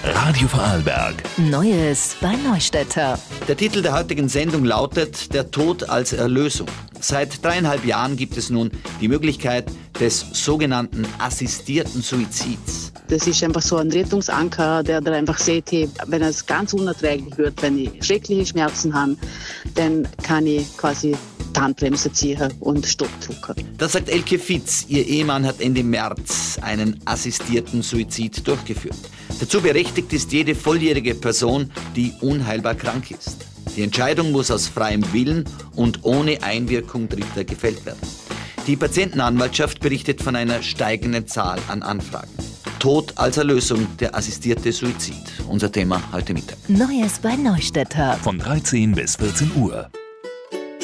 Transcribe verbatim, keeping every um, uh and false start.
Radio Vorarlberg. Neues bei Neustädter. Der Titel der heutigen Sendung lautet Der Tod als Erlösung. Seit dreieinhalb Jahren gibt es nun die Möglichkeit des sogenannten assistierten Suizids. Das ist einfach so ein Rettungsanker, der da einfach sieht, hey, wenn es ganz unerträglich wird, wenn ich schreckliche Schmerzen habe, dann kann ich quasi die Handbremse ziehen und Stopp drücken. Das sagt Elke Fitz. Ihr Ehemann hat Ende März einen assistierten Suizid durchgeführt. Dazu berechtigt ist jede volljährige Person, die unheilbar krank ist. Die Entscheidung muss aus freiem Willen und ohne Einwirkung Dritter gefällt werden. Die Patientenanwaltschaft berichtet von einer steigenden Zahl an Anfragen. Tod als Erlösung, der assistierte Suizid. Unser Thema heute Mittag. Neues bei Neustädter. Von dreizehn bis vierzehn Uhr.